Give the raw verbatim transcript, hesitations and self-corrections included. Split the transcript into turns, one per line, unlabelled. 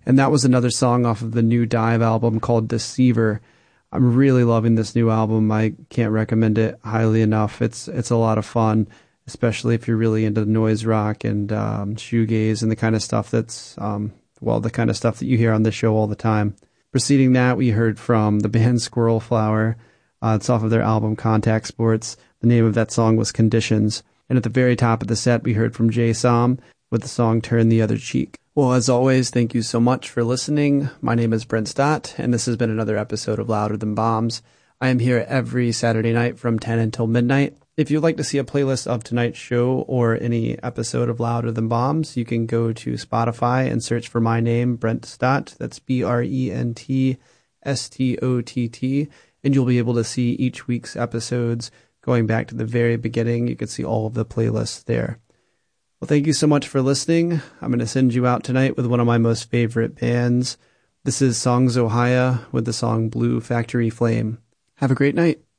And that was another song off of the new Dive album called Deceiver. I'm really loving this new album. I can't recommend it highly enough. It's it's a lot of fun, especially if you're really into noise rock and um, shoegaze and the kind of stuff that's, um, well, the kind of stuff that you hear on this show all the time. Preceding that, we heard from the band Squirrel Flower. Uh, it's off of their album Contact Sports. The name of that song was Conditions. And at the very top of the set, we heard from Jay Som with the song Turn the Other Cheek. Well, as always, thank you so much for listening. My name is Brent Stott, and this has been another episode of Louder Than Bombs. I am here every Saturday night from ten until midnight. If you'd like to see a playlist of tonight's show or any episode of Louder Than Bombs, you can go to Spotify and search for my name, Brent Stott. That's B R E N T S T O T T. And you'll be able to see each week's episodes going back to the very beginning. You can see all of the playlists there. Well, thank you so much for listening. I'm going to send you out tonight with one of my most favorite bands. This is Songs Ohia with the song Blue Factory Flame. Have a great night.